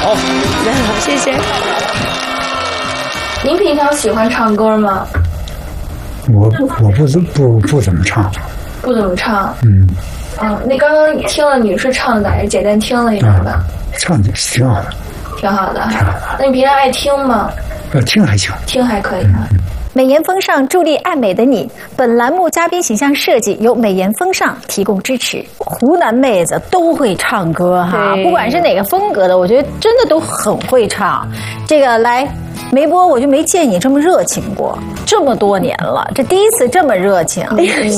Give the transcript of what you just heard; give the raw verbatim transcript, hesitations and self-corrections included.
好， 好，谢谢。 您平常喜欢唱歌吗？ 我我不怎不不怎么唱， 不怎么唱。 嗯。 嗯，那刚刚听了女士唱的，也简单听了一下吧。 唱的挺好的。 挺好的。 挺好的。 那你平常爱听吗？ 呃，听还行。 听还可以啊。 嗯美颜风尚助力爱美的你，本栏目嘉宾形象设计由美颜风尚提供支持。湖南妹子都会唱歌哈，不管是哪个风格的，我觉得真的都很会唱。这个来，梅波，我就没见你这么热情过，这么多年了，这第一次这么热情。